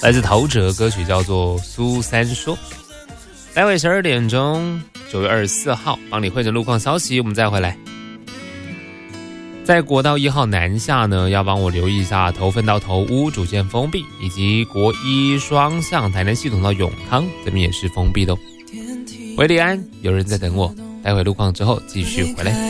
来自陶喆，歌曲叫做《苏三说》。待会12点钟，9月24号帮你汇整路况消息，我们再回来。在国道1号南下呢，要帮我留意一下头份到头屋逐渐封闭，以及国一双向台南系统到永康这边也是封闭的哦。维里安，有人在等我，待会路况之后继续回来。